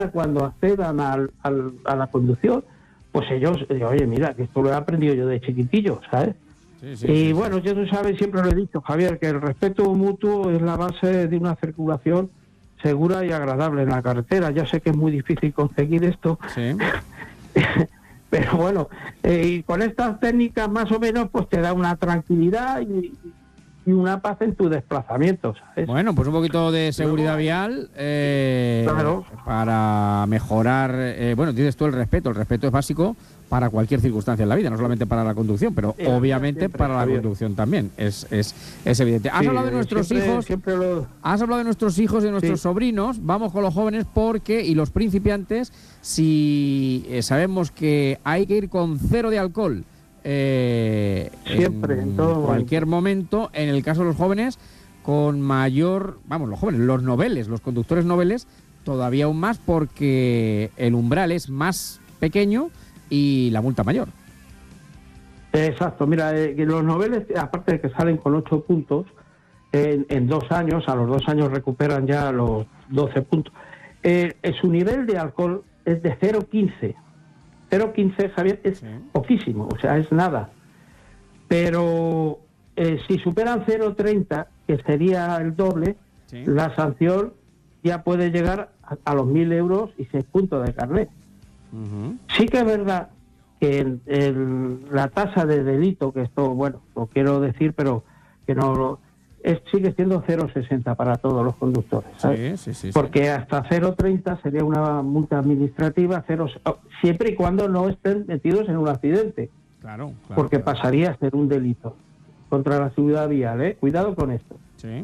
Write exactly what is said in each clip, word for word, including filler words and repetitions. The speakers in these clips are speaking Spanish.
cuando accedan al, al, a la conducción, pues ellos, oye, mira, que esto lo he aprendido yo de chiquitillo, ¿sabes? Sí, sí, y sí, bueno, sí. Yo tú sabes, siempre lo he dicho, Javier, que el respeto mutuo es la base de una circulación segura y agradable en la carretera. Ya sé que es muy difícil conseguir esto, sí. Pero bueno, eh, y con estas técnicas más o menos pues te da una tranquilidad y, y una paz en tu desplazamiento, ¿sabes? Bueno, pues un poquito de seguridad vial eh, claro. Para mejorar, eh, bueno, dices tú el respeto, el respeto es básico para cualquier circunstancia en la vida, no solamente para la conducción, pero sí, obviamente siempre, para la Javier. Conducción también, es, es, es evidente. Has sí, hablado de nuestros siempre, hijos, siempre lo... has hablado de nuestros hijos y de nuestros sí. sobrinos, vamos con los jóvenes porque, y los principiantes, si eh, sabemos que hay que ir con cero de alcohol, eh, siempre, en, en todo cualquier momento. momento, en el caso de los jóvenes, con mayor, vamos, los jóvenes, los noveles, los conductores noveles, todavía aún más porque el umbral es más pequeño y la multa mayor. Exacto, mira, eh, los noveles, aparte de que salen con ocho puntos, en, en dos años, a los dos años recuperan ya los doce puntos. Eh, eh, su nivel de alcohol es de cero coma quince. cero coma quince, Javier, es sí. poquísimo, o sea, es nada. Pero eh, si superan cero coma treinta, que sería el doble, sí. la sanción ya puede llegar a, a los mil euros y seis puntos de carnet. Uh-huh. Sí que es verdad que el, el, la tasa de delito, que esto, bueno, lo quiero decir, pero que no lo, es, sigue siendo cero coma sesenta para todos los conductores, ¿sabes? Sí, sí, sí, porque sí. hasta cero coma treinta sería una multa administrativa, cero, siempre y cuando no estén metidos en un accidente. Claro, claro porque claro. pasaría a ser un delito contra la seguridad vial, ¿eh? Cuidado con esto. Sí.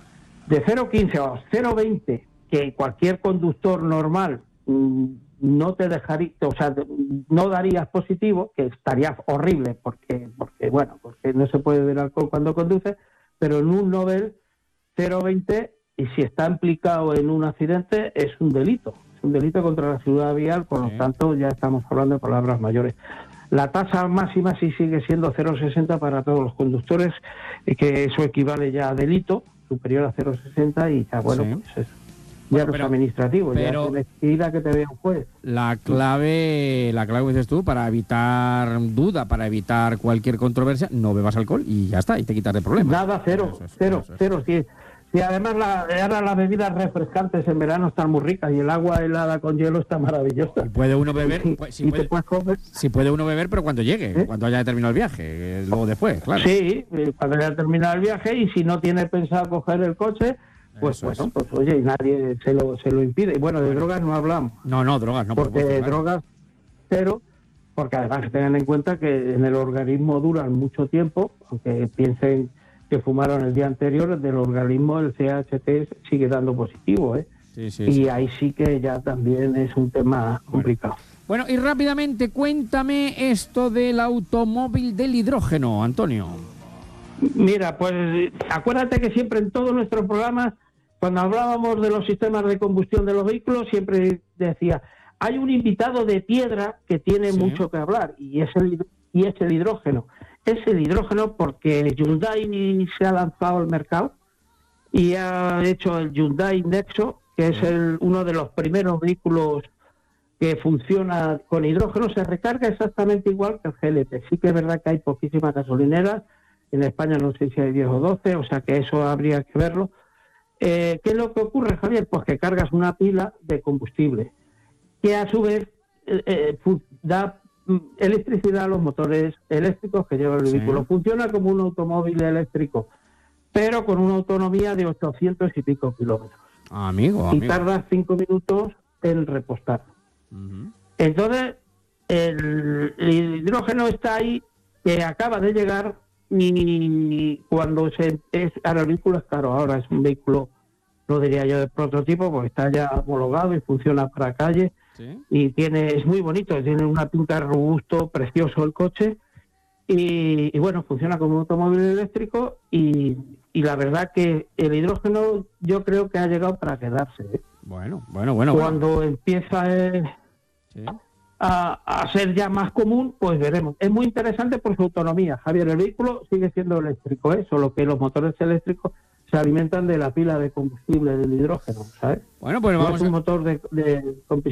De cero coma quince a cero coma veinte, que cualquier conductor normal mmm, no te dejaría, o sea, no darías positivo, que estaría horrible, porque, porque bueno, porque no se puede beber alcohol cuando conduce, pero en un novel cero coma veinte, y si está implicado en un accidente, es un delito, es un delito contra la seguridad vial, por sí. lo tanto ya estamos hablando de palabras mayores. La tasa máxima sí sigue siendo cero coma sesenta para todos los conductores, que eso equivale ya a delito, superior a cero coma sesenta, y ya, bueno, sí. pues eso. Ya bueno, no es administrativo, pero ya se necesita que te vea un juez. La clave, la clave dices tú, para evitar duda, para evitar cualquier controversia, no bebas alcohol y ya está, y te quitas de problemas. Nada, cero, eso es, cero, eso es. cero. Sí. Y además la, ahora las bebidas refrescantes en verano están muy ricas y el agua helada con hielo está maravillosa. Y puede uno beber, pues, si, y puede, te puedes comer. si puede uno beber, pero cuando llegue, ¿eh? Cuando haya terminado el viaje, luego después, claro. Sí, cuando haya terminado el viaje, y si no tiene pensado coger el coche, pues Eso bueno, es. pues oye, y nadie se lo se lo impide. Y bueno, de drogas no hablamos. No, no, drogas no. Porque de drogas cero, porque además tengan en cuenta que en el organismo duran mucho tiempo, aunque piensen que fumaron el día anterior, del organismo el C H T sigue dando positivo, ¿eh? Sí, sí, y sí. ahí sí que ya también es un tema complicado. Bueno. bueno, y rápidamente cuéntame esto del automóvil del hidrógeno, Antonio. Mira, pues acuérdate que siempre en todos nuestros programas, cuando hablábamos de los sistemas de combustión de los vehículos, siempre decía, hay un invitado de piedra que tiene sí. mucho que hablar, y es el y es el hidrógeno. Es el hidrógeno porque Hyundai se ha lanzado al mercado y ha hecho el Hyundai Nexo, que es el, uno de los primeros vehículos que funciona con hidrógeno. Se recarga exactamente igual que el G L P. Sí que es verdad que hay poquísimas gasolineras. En España no sé si hay diez o doce, o sea que eso habría que verlo. Eh, ¿Qué es lo que ocurre, Javier? Pues que cargas una pila de combustible, que a su vez eh, eh, da electricidad a los motores eléctricos que lleva el sí. vehículo. Funciona como un automóvil eléctrico, pero con una autonomía de ochocientos y pico kilómetros. Ah, amigo, y amigo. tardas cinco minutos en repostar. Uh-huh. Entonces, el, el hidrógeno está ahí, que acaba de llegar. Y cuando se es ahora el vehículo es caro, ahora es un vehículo, no diría yo de prototipo, porque está ya homologado y funciona para calle. ¿Sí? Y tiene es muy bonito, tiene una pinta robusto, precioso el coche, y, y bueno, funciona como un automóvil eléctrico, y, y la verdad que el hidrógeno yo creo que ha llegado para quedarse, ¿eh? Bueno, bueno, bueno. Cuando bueno. empieza el, ¿Sí? A, a ser ya más común, pues veremos. Es muy interesante por su autonomía, Javier. El vehículo sigue siendo eléctrico, ¿eh? Solo que los motores eléctricos se alimentan de la pila de combustible del hidrógeno, ¿sabes? Bueno, pues no vamos es un a... motor de, de